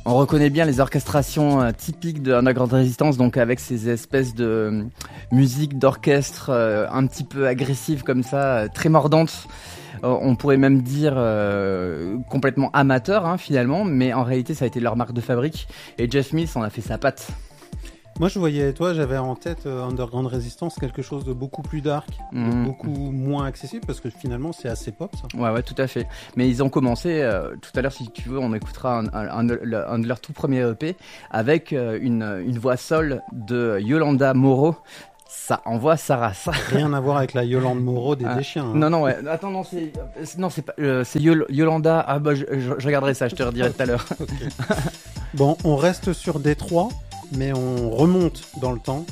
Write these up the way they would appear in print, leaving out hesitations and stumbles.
On reconnaît bien les orchestrations typiques de Underground Resistance, donc avec ces espèces de musique d'orchestre un petit peu agressive comme ça, très mordante. On pourrait même dire complètement amateur finalement, mais en réalité ça a été leur marque de fabrique et Jeff Mills en a fait sa patte. Moi j'avais en tête Underground Resistance quelque chose de beaucoup plus dark, de beaucoup moins accessible, parce que finalement c'est assez pop ça. Ouais, tout à fait. Mais ils ont commencé, tout à l'heure si tu veux, on écoutera un de leurs tout premiers EP avec une voix sol de Yolanda Moreau. Ça envoie sa race. Rien à voir avec la Yolande Moreau des Chiens. Non, ouais. Attends, non, c'est pas, c'est Yolanda. Ah bah, je regarderai ça, je te redirai tout à l'heure. Okay. Bon, on reste sur Détroit, mais on remonte dans le temps.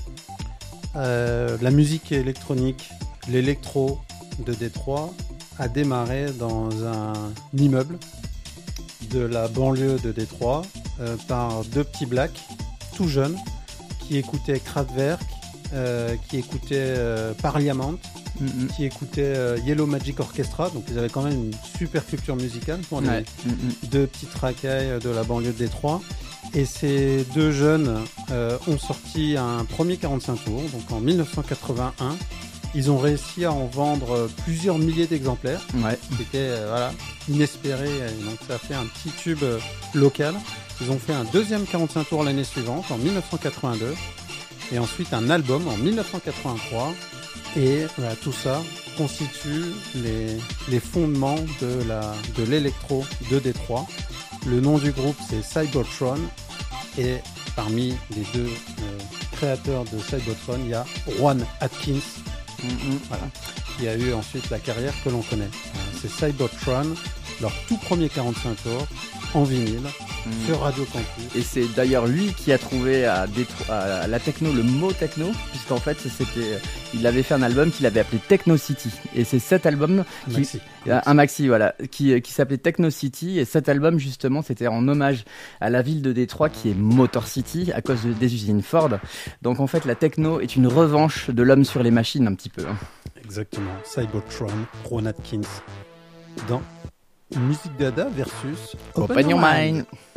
La musique électronique, l'électro de Détroit a démarré dans un immeuble de la banlieue de Détroit par deux petits blacks tout jeunes qui écoutaient Kraftwerk, qui écoutaient Parliament, qui écoutaient Yellow Magic Orchestra, donc ils avaient quand même une super culture musicale pour les deux petites racailles de la banlieue de Détroit. Et ces deux jeunes ont sorti un premier 45 tours, donc en 1981. Ils ont réussi à en vendre plusieurs milliers d'exemplaires. Ouais. C'était inespéré, donc ça a fait un petit tube local. Ils ont fait un deuxième 45 tours l'année suivante, en 1982. Et ensuite un album en 1983. Et tout ça constitue les fondements de l'électro de Détroit. Le nom du groupe c'est Cybotron. Et parmi les deux créateurs de Cybotron, il y a Juan Atkins. Voilà, qui a eu ensuite la carrière que l'on connaît. C'est Cybotron, leur tout premier 45 tours en vinyle sur Radio Campus. Et c'est d'ailleurs lui qui a trouvé à la techno le mot techno, puisqu'en fait il avait fait un album qu'il avait appelé Techno City. Et c'est cet album un maxi voilà, qui s'appelait Techno City. Et cet album justement c'était en hommage à la ville de Détroit qui est Motor City à cause des usines Ford. Donc en fait la techno est une revanche de l'homme sur les machines un petit peu. Exactement, Cybotron, Ron Atkins dans Music Dada versus Open Your Mind.